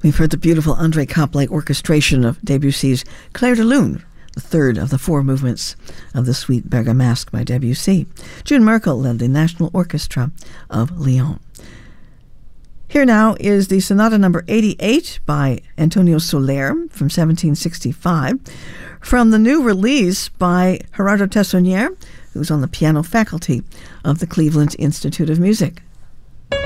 We've heard the beautiful André Copley orchestration of Debussy's Clair de Lune, the third of the four movements of the Suite Bergamasque by Debussy. June Merkel led the National Orchestra of Lyon. Here now is the Sonata number 88 by Antonio Soler from 1765, from the new release by Gerardo Tessonnier, who's on the piano faculty of the Cleveland Institute of Music.